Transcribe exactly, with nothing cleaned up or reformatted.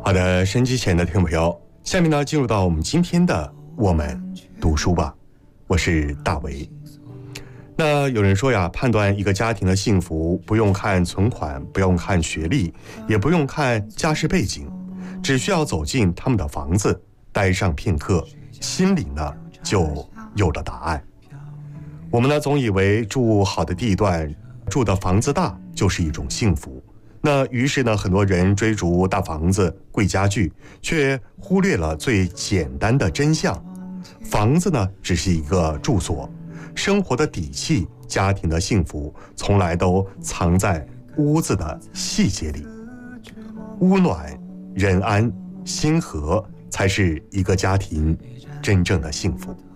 好的，收音机前的听众朋友，下面呢进入到我们今天的我们读书吧，我是大为。那有人说呀，判断一个家庭的幸福，不用看存款，不用看学历，也不用看家世背景，只需要走进他们的房子，待上片刻，心里呢就有了答案。我们呢总以为住好的地段，住的房子大就是一种幸福，那于是呢很多人追逐大房子、贵家具，却忽略了最简单的真相：房子呢只是一个住所，生活的底气、家庭的幸福，从来都藏在屋子的细节里。屋暖、人安、心和，才是一个家庭真正的幸福。